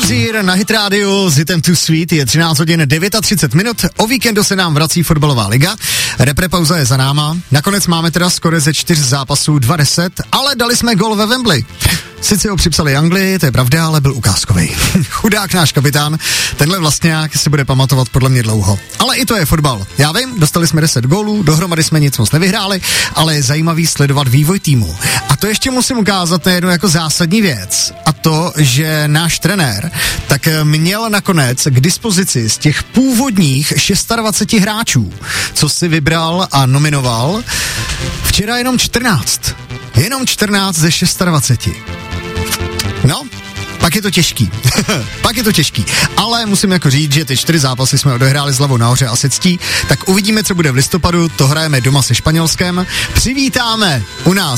Hozier na Hit Radio s hitem Too Sweet, je 13 hodin 39 minut, o víkendu se nám vrací fotbalová liga, repre pauza je za náma, nakonec máme teda skoro ze 4 zápasů 2-10, ale dali jsme gól ve Wembley. Sice ho připsali Anglii, to je pravda, ale byl ukázkovej. Chudák náš kapitán, tenhle vlastňák si bude pamatovat podle mě dlouho. Ale i to je fotbal. Já vím, dostali jsme 10 gólů, dohromady jsme nic moc nevyhráli, ale je zajímavý sledovat vývoj týmu. A to ještě musím ukázat na jednu jako zásadní věc. A to, že náš trenér tak měl nakonec k dispozici z těch původních 26 hráčů, co si vybral a nominoval, včera jenom 14. Jenom 14 ze 26. No, pak je to těžký. Pak je to těžký. Ale musím jako říct, že ty 4 zápasy jsme odehráli s hlavou nahoře a se ctí, tak uvidíme, co bude v listopadu, to hrajeme doma se Španělskem. Přivítáme u nás